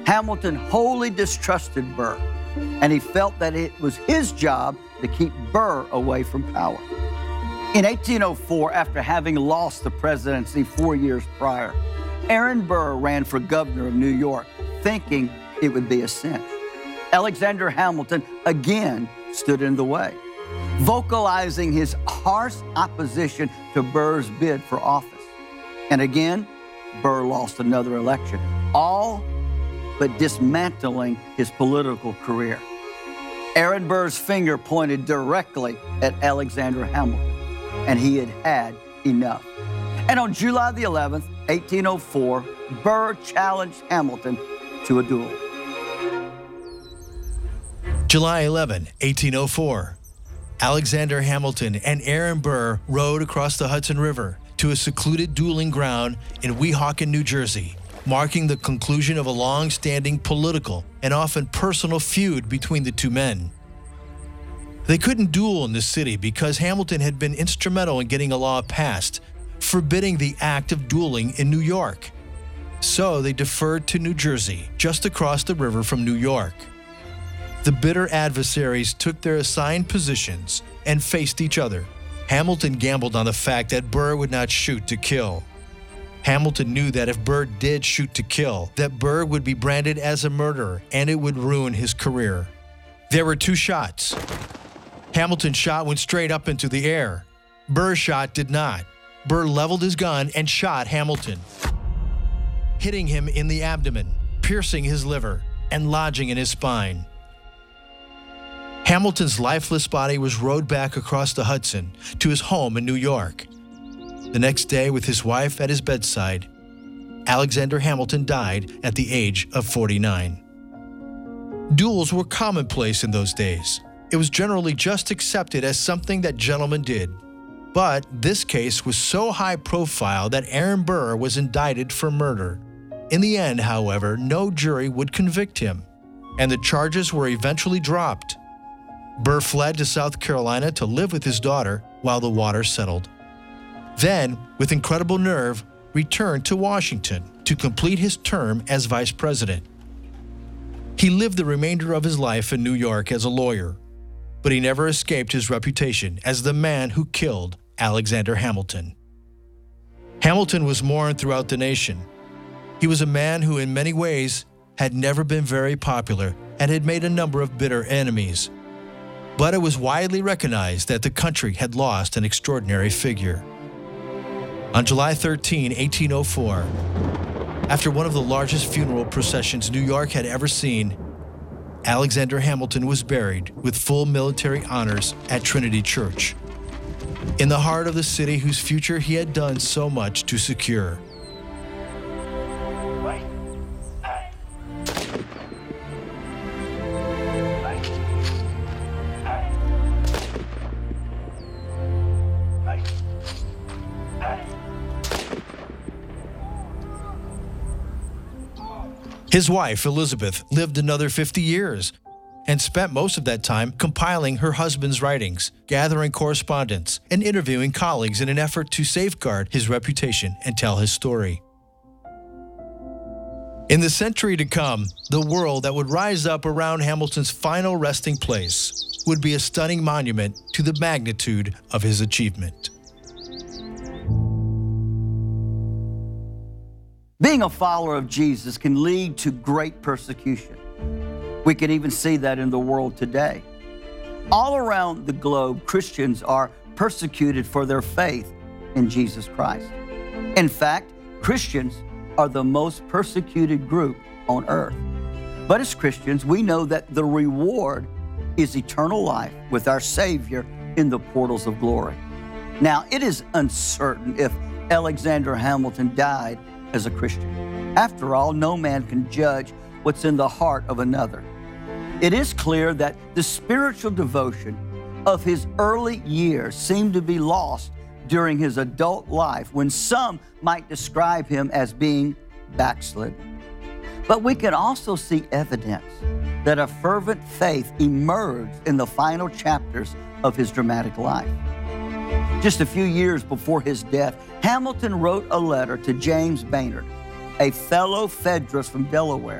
Hamilton wholly distrusted Burr, and he felt that it was his job to keep Burr away from power. In 1804, after having lost the presidency 4 years prior, Aaron Burr ran for governor of New York, thinking it would be a cinch. Alexander Hamilton again stood in the way, vocalizing his harsh opposition to Burr's bid for office. And again, Burr lost another election, all but dismantling his political career. Aaron Burr's finger pointed directly at Alexander Hamilton, and he had had enough. And on July the 11th, 1804, Burr challenged Hamilton to a duel. July 11, 1804. Alexander Hamilton and Aaron Burr rode across the Hudson River to a secluded dueling ground in Weehawken, New Jersey, marking the conclusion of a long-standing political and often personal feud between the two men. They couldn't duel in the city because Hamilton had been instrumental in getting a law passed forbidding the act of dueling in New York. So they deferred to New Jersey, just across the river from New York. The bitter adversaries took their assigned positions and faced each other. Hamilton gambled on the fact that Burr would not shoot to kill. Hamilton knew that if Burr did shoot to kill, that Burr would be branded as a murderer and it would ruin his career. There were two shots. Hamilton's shot went straight up into the air. Burr's shot did not. Burr leveled his gun and shot Hamilton, hitting him in the abdomen, piercing his liver, and lodging in his spine. Hamilton's lifeless body was rowed back across the Hudson to his home in New York. The next day, with his wife at his bedside, Alexander Hamilton died at the age of 49. Duels were commonplace in those days. It was generally just accepted as something that gentlemen did. But this case was so high profile that Aaron Burr was indicted for murder. In the end, however, no jury would convict him, and the charges were eventually dropped. Burr fled to South Carolina to live with his daughter while the water settled. Then, with incredible nerve, returned to Washington to complete his term as vice president. He lived the remainder of his life in New York as a lawyer, but he never escaped his reputation as the man who killed Alexander Hamilton. Hamilton was mourned throughout the nation. He was a man who in many ways had never been very popular and had made a number of bitter enemies. But it was widely recognized that the country had lost an extraordinary figure. On July 13, 1804, after one of the largest funeral processions New York had ever seen, Alexander Hamilton was buried with full military honors at Trinity Church, in the heart of the city whose future he had done so much to secure. His wife, Elizabeth, lived another 50 years and spent most of that time compiling her husband's writings, gathering correspondence, and interviewing colleagues in an effort to safeguard his reputation and tell his story. In the century to come, the world that would rise up around Hamilton's final resting place would be a stunning monument to the magnitude of his achievement. Being a follower of Jesus can lead to great persecution. We can even see that in the world today. All around the globe, Christians are persecuted for their faith in Jesus Christ. In fact, Christians are the most persecuted group on earth. But as Christians, we know that the reward is eternal life with our Savior in the portals of glory. Now, it is uncertain if Alexander Hamilton died as a Christian. After all, no man can judge what's in the heart of another. It is clear that the spiritual devotion of his early years seemed to be lost during his adult life, when some might describe him as being backslidden. But we can also see evidence that a fervent faith emerged in the final chapters of his dramatic life. Just a few years before his death, Hamilton wrote a letter to James Baynard, a fellow Federalist from Delaware,